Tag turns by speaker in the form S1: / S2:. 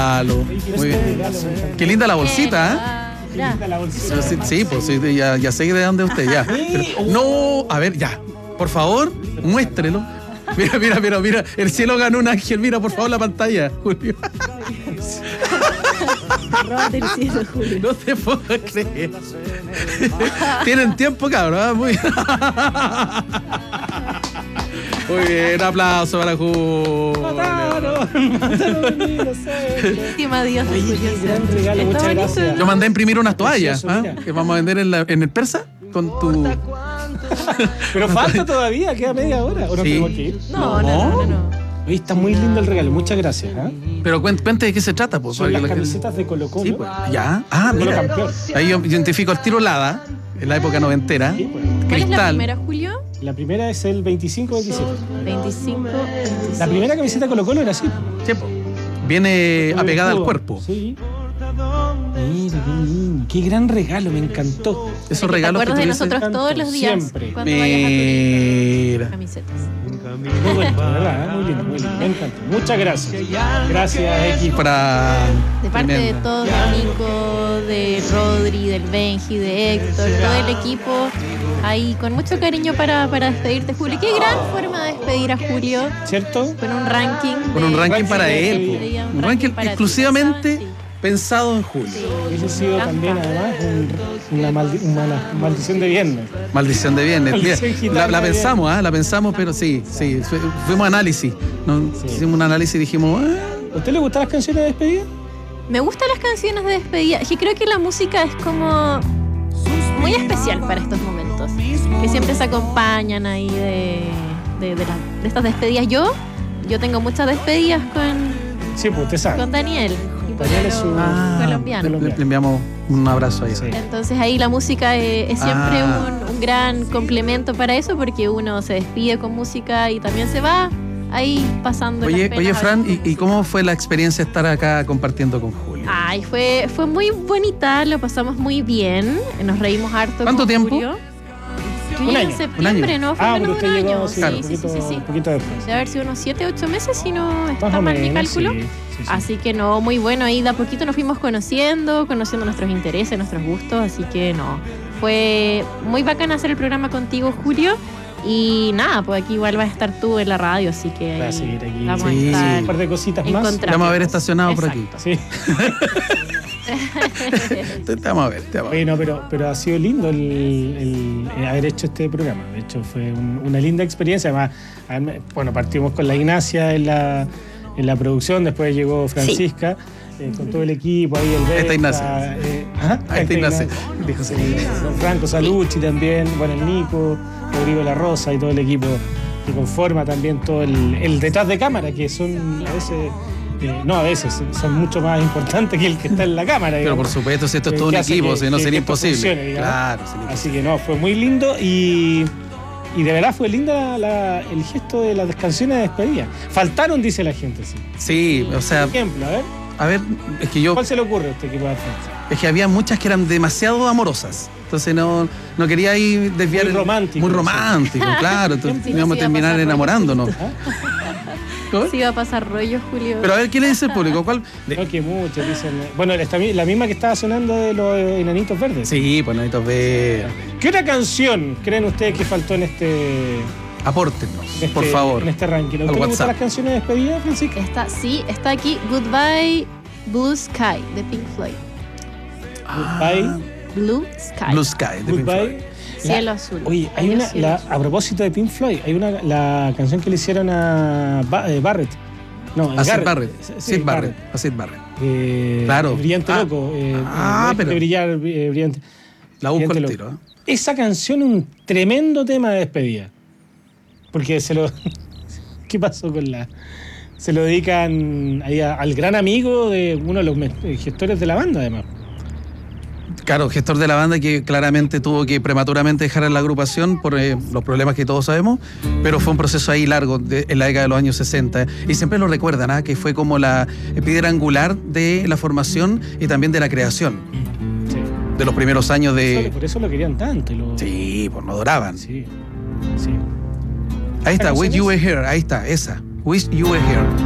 S1: Muy bien. Qué linda la bolsita, Sí, pues sí, ya sé de dónde es usted, ya. Pero, no, a ver, ya. Por favor, muéstrelo. Mira. El cielo ganó un ángel. Mira, por favor, la pantalla, Julio.
S2: Róbate el cielo, Julio.
S1: No te puedo creer. Tienen tiempo, cabrón. Muy bien, aplauso para Julio.
S2: Última Dios, Julio.
S3: Gran regalo, muchas gracias.
S1: Yo mandé a imprimir unas toallas que vamos a vender en el Persa con tu...
S3: Pero falta todavía, queda media hora. ¿O no
S1: Sí.
S3: tenemos que ir?
S2: No.
S3: Oye, está muy lindo el regalo, muchas gracias.
S1: Pero cuente de qué se trata, pues.
S3: Son las
S1: para que la-
S3: camisetas de Colo-Colo.
S1: Sí, pues. Ya. Ah,
S3: Colo
S1: mira.
S3: campeón.
S1: Ahí yo identifico el tiro Lada, en la época noventera.
S3: Sí, pues.
S2: ¿Cuál es la
S1: Cristal.
S2: primera, Julio?
S3: La primera es el 25-27.
S2: 25.
S3: La primera camiseta de Colo-Colo era así.
S1: Sí, pues. Viene apegada al
S3: Escudo.
S1: cuerpo.
S3: Sí. Mira, qué lindo. Qué gran regalo, me encantó.
S1: Esos
S2: ¿Te
S1: regalos que
S2: acuerdas de
S1: tuviesen-
S2: nosotros todos los días?
S3: Siempre.
S2: Cuando vayas a tu
S1: Mira.
S2: camisetas.
S3: Muy bonito, de verdad, ¿eh? Muy lindo, me encantó. Muchas gracias. Gracias, equipo.
S1: Para...
S2: De parte de
S1: tremenda.
S2: todos, de Nico, de Rodri, del Benji, de Héctor, todo el equipo, ahí con mucho cariño para despedirte, Julio. Qué gran forma de despedir a Julio,
S3: ¿Cierto?
S2: con un ranking.
S1: Con un ranking para él, po.
S2: Sería
S1: Un ranking
S2: para ti,
S1: exclusivamente
S2: sí.
S1: pensado en Julio.
S3: Hubiese sido también, además, una maldición de viernes.
S1: Maldición de viernes. Mira,
S3: Maldición gitana
S1: la
S3: de
S1: pensamos, la pensamos, pero sí. Fuimos a análisis. Hicimos un análisis y dijimos,
S3: ¿A usted le gustan las canciones de despedida?
S2: Me gustan las canciones de despedida. Es que creo que la música es como muy especial para estos momentos. Que siempre se acompañan ahí de estas despedidas. Yo tengo muchas despedidas
S3: Sí, pues usted sabe.
S2: con Daniel.
S3: Daniel es un
S2: colombiano.
S1: le enviamos un abrazo ahí.
S3: Sí.
S2: Entonces ahí la música es siempre un gran complemento para eso, porque uno se despide con música y también se va ahí pasando las
S1: Oye,
S2: penas
S1: Fran,
S2: a veces.
S1: ¿y cómo fue la experiencia estar acá compartiendo con Julio?
S2: Ay, fue muy bonita, lo pasamos muy bien, nos reímos harto.
S1: ¿Cuánto
S2: con
S1: tiempo?
S2: Julio. Yo
S3: Un
S2: llegué
S3: año.
S2: en septiembre, ¿no? Fue
S3: Ah,
S2: menos
S3: pero
S2: de
S3: usted
S2: un
S3: llegó
S2: año.
S3: sí,
S2: Sí, sí.
S3: un poquito después.
S2: Debe haber sido unos 7, 8 meses, si no está
S3: Más o
S2: mal mi
S3: menos,
S2: cálculo.
S3: sí.
S2: Así que no, muy bueno, ahí de a poquito nos fuimos conociendo nuestros intereses, nuestros gustos, así que no, fue muy bacán hacer el programa contigo, Julio, y nada, pues aquí igual vas a estar tú en la radio, así que
S3: Va a
S2: ahí
S3: seguir aquí.
S2: vamos
S1: Sí.
S2: a estar
S3: Un par de cositas más.
S2: encontrando.
S1: Te vamos a ver estacionado por aquí.
S3: Sí.
S1: Te vamos a ver,
S3: Oye, no, pero ha sido lindo el haber hecho este programa. De hecho, fue una linda experiencia. Además, bueno, partimos con la Ignacia en la producción, después llegó Francisca con todo el equipo, ahí el
S1: Esta
S3: Beca,
S1: Ignacia. Esta Ignacia. Dijo
S3: Sí, don Franco Salucci también, bueno, el Nico, Rodrigo La Rosa y todo el equipo que conforma también todo el detrás de cámara, que son a veces, son mucho más importantes que el que está en la cámara.
S1: Pero por
S3: digamos.
S1: supuesto, si esto es todo un
S3: Que hace
S1: equipo,
S3: que-
S1: si no
S3: que
S1: sería
S3: esto
S1: imposible.
S3: funcione, digamos.
S1: Claro, sería
S3: Así que no, fue muy lindo y de verdad fue linda el gesto de las canciones de despedida. Faltaron, dice la gente, sí.
S1: Sí, o sea,
S3: Por ejemplo,
S1: a ver, es que yo...
S3: ¿cuál se le ocurre a usted que pueda hacer?
S1: Es que había muchas que eran demasiado amorosas. Entonces no quería ahí desviar.
S3: Muy romántico,
S1: Muy romántico, claro. Entonces
S2: Sí,
S1: íbamos a
S2: sí, iba a
S1: terminar
S2: pasar
S1: enamorándonos. ¿Cómo?
S2: Sí, va a pasar rollo, Julio.
S1: Pero a ver, ¿qué le dice el público? ¿Cuál?
S3: No, que muchos dicen. Bueno, la misma que estaba sonando de los Enanitos Verdes.
S1: Sí, pues Nanitos Verdes.
S3: ¿Qué otra canción creen ustedes que faltó en
S1: Apórtenos, por favor.
S3: En este ranking? ¿A
S1: Al
S3: usted le
S1: WhatsApp.
S3: gustan las canciones de despedida, Francisca?
S2: Está aquí Goodbye Blue Sky de Pink Floyd.
S3: Goodbye.
S2: Blue Sky.
S1: Blue Sky, de Pink
S3: Goodbye.
S1: Floyd.
S2: Cielo azul.
S3: Oye, hay
S2: Adiós,
S3: una,
S2: cielo azul.
S3: a propósito de Pink Floyd, hay la canción que le hicieron a Barrett. No,
S1: A Sid
S3: Garrett.
S1: Barrett.
S3: Sí,
S1: Sid Barrett. A Sid Barrett.
S3: Claro.
S1: Claro.
S3: Brillante
S1: Ah.
S3: loco.
S1: Pero-
S3: De brillar, brillante.
S1: La busco
S3: Brillante
S1: el
S3: loco.
S1: tiro. ¿eh?
S3: Esa canción es un tremendo tema de despedida. Porque ¿Qué pasó con se lo dedican ahí al gran amigo de uno de los gestores de la banda, además.
S1: Claro, gestor de la banda que claramente tuvo que prematuramente dejar la agrupación por los problemas que todos sabemos, pero fue un proceso ahí largo en la década de los años 60 y siempre lo recuerdan, que fue como la piedra angular de la formación y también de la creación
S3: Sí.
S1: de los primeros años de...
S3: Por eso lo querían tanto.
S1: Sí, pues no adoraban.
S3: Sí. Sí.
S1: Ahí está,
S3: ¿Esta
S1: Wish
S3: canción
S1: You Were Here, ahí está, esa, Wish You Were Here.